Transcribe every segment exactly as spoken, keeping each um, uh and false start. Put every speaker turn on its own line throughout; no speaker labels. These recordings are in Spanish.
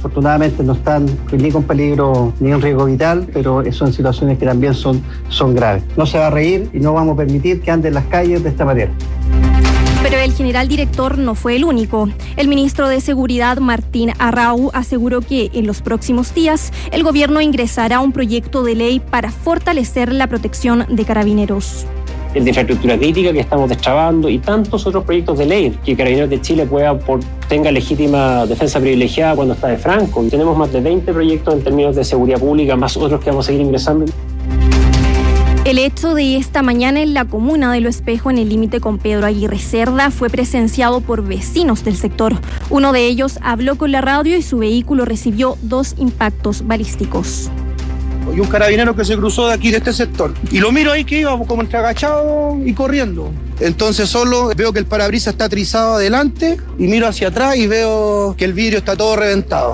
afortunadamente no están ni con peligro ni en riesgo vital, pero son situaciones que también son, son graves. No se va a reír y no vamos a permitir que ande en las calles de esta manera.
Pero el general director no fue el único. El ministro de Seguridad, Martín Arrau, aseguró que en los próximos días el gobierno ingresará un proyecto de ley para fortalecer la protección de carabineros.
El de infraestructura crítica que estamos destrabando y tantos otros proyectos de ley que Carabineros de Chile pueda por, tenga legítima defensa privilegiada cuando está de Franco. Tenemos más de veinte proyectos en términos de seguridad pública, más otros que vamos a seguir ingresando.
El hecho de esta mañana en la comuna de Lo Espejo, en el límite con Pedro Aguirre Cerda, fue presenciado por vecinos del sector. Uno de ellos habló con la radio y su vehículo recibió dos impactos balísticos.
Y un carabinero que se cruzó de aquí, de este sector. Y lo miro ahí que iba como entre agachado y corriendo. Entonces solo veo que el parabrisas está trizado adelante y miro hacia atrás y veo que el vidrio está todo reventado.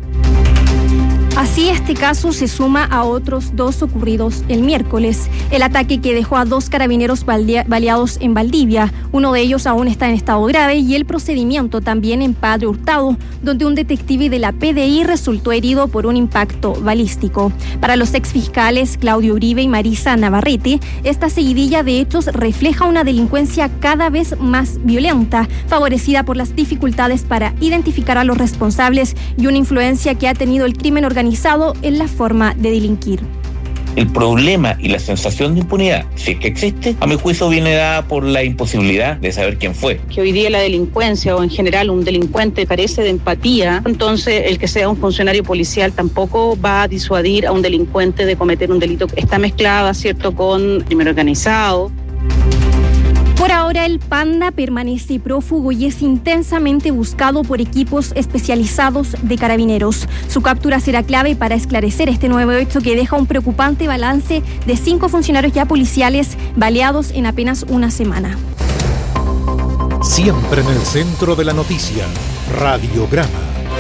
Así, este caso se suma a otros dos ocurridos el miércoles. El ataque que dejó a dos carabineros baleados en Valdivia. Uno de ellos aún está en estado grave y el procedimiento también en Padre Hurtado, donde un detective de la P D I resultó herido por un impacto balístico. Para los exfiscales Claudio Uribe y Marisa Navarrete, esta seguidilla de hechos refleja una delincuencia cada vez más violenta, favorecida por las dificultades para identificar a los responsables y una influencia que ha tenido el crimen organizado en la forma de delinquir.
El problema y la sensación de impunidad, si es que existe, a mi juicio viene dada por la imposibilidad de saber quién fue.
Que hoy día la delincuencia o en general un delincuente carece de empatía, entonces el que sea un funcionario policial tampoco va a disuadir a un delincuente de cometer un delito que está mezclado, ¿cierto?, con crimen organizado.
Por ahora, el panda permanece prófugo y es intensamente buscado por equipos especializados de carabineros. Su captura será clave para esclarecer este nuevo hecho que deja un preocupante balance de cinco funcionarios ya policiales baleados en apenas una semana.
Siempre en el centro de la noticia, Radiograma.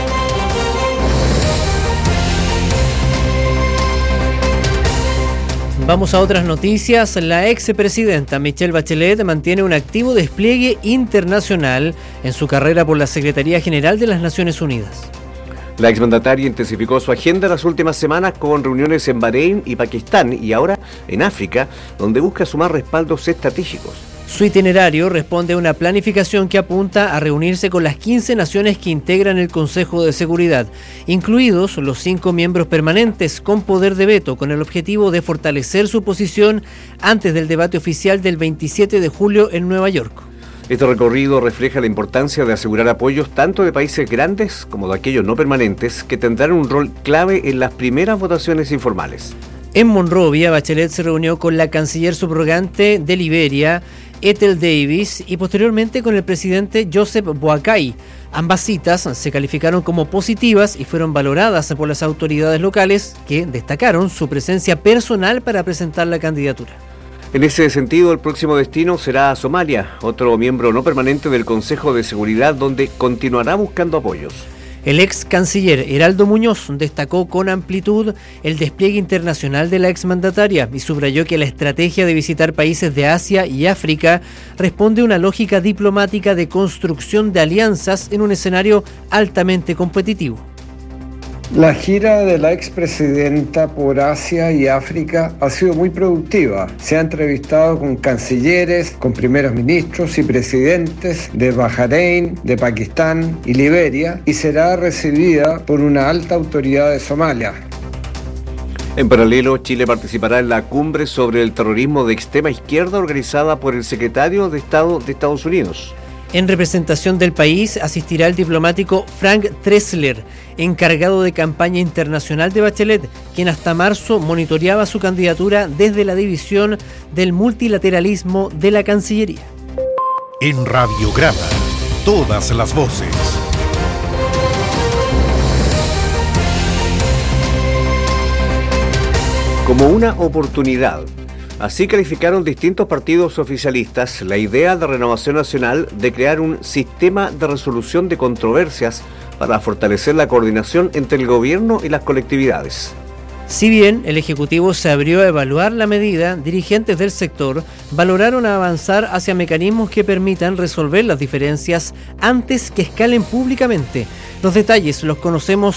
Vamos a otras noticias. La expresidenta Michelle Bachelet mantiene un activo despliegue internacional en su carrera por la Secretaría General de las Naciones Unidas.
La exmandataria intensificó su agenda las últimas semanas con reuniones en Bahrein y Pakistán y ahora en África, donde busca sumar respaldos estratégicos.
Su itinerario responde a una planificación que apunta a reunirse con las quince naciones que integran el Consejo de Seguridad, incluidos los cinco miembros permanentes con poder de veto, con el objetivo de fortalecer su posición antes del debate oficial del veintisiete de julio en Nueva York.
Este recorrido refleja la importancia de asegurar apoyos tanto de países grandes como de aquellos no permanentes que tendrán un rol clave en las primeras votaciones informales.
En Monrovia, Bachelet se reunió con la canciller subrogante de Liberia, Ethel Davis, y posteriormente con el presidente Joseph Boakai. Ambas citas se calificaron como positivas y fueron valoradas por las autoridades locales, que destacaron su presencia personal para presentar la candidatura.
En ese sentido, el próximo destino será Somalia, otro miembro no permanente del Consejo de Seguridad, donde continuará buscando apoyos.
El ex canciller Heraldo Muñoz destacó con amplitud el despliegue internacional de la exmandataria y subrayó que la estrategia de visitar países de Asia y África responde a una lógica diplomática de construcción de alianzas en un escenario altamente competitivo.
La gira de la expresidenta por Asia y África ha sido muy productiva. Se ha entrevistado con cancilleres, con primeros ministros y presidentes de Bahrein, de Pakistán y Liberia y será recibida por una alta autoridad de Somalia.
En paralelo, Chile participará en la cumbre sobre el terrorismo de extrema izquierda organizada por el secretario de Estado de Estados Unidos.
En representación del país asistirá el diplomático Frank Tressler, encargado de campaña internacional de Bachelet, quien hasta marzo monitoreaba su candidatura desde la división del multilateralismo de la Cancillería.
En Radiograma, todas las voces.
Como una oportunidad. Así calificaron distintos partidos oficialistas la idea de Renovación Nacional de crear un sistema de resolución de controversias para fortalecer la coordinación entre el gobierno y las colectividades.
Si bien el Ejecutivo se abrió a evaluar la medida, dirigentes del sector valoraron avanzar hacia mecanismos que permitan resolver las diferencias antes que escalen públicamente. Los detalles los conocemos